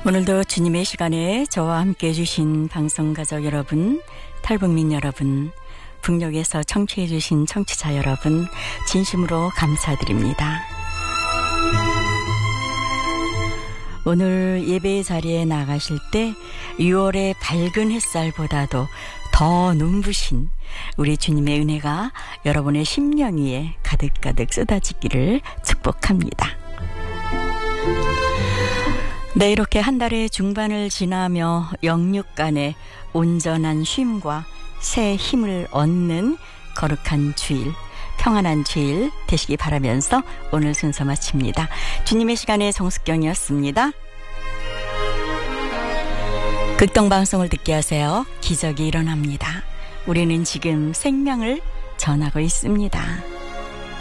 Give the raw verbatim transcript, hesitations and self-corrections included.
오늘도 주님의 시간에 저와 함께 해주신 방송가족 여러분, 탈북민 여러분, 북녘에서 청취해주신 청취자 여러분, 진심으로 감사드립니다. 오늘 예배 자리에 나가실 때 유월의 밝은 햇살보다도 더 눈부신 우리 주님의 은혜가 여러분의 심령 위에 가득가득 쏟아지기를 축복합니다. 네, 이렇게 한 달의 중반을 지나며 영육간의 온전한 쉼과 새 힘을 얻는 거룩한 주일, 평안한 주일 되시기 바라면서 오늘 순서 마칩니다. 주님의 시간에 정숙경이었습니다. 극동방송을 듣게 하세요. 기적이 일어납니다. 우리는 지금 생명을 전하고 있습니다.